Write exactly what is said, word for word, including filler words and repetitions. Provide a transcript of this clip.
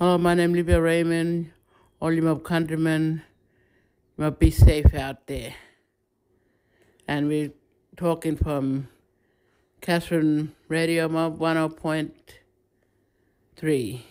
Hello, my name is Libya Raymond. All you my countrymen, you must be safe out there. And we're talking from Catherine Radio Mob one oh point three.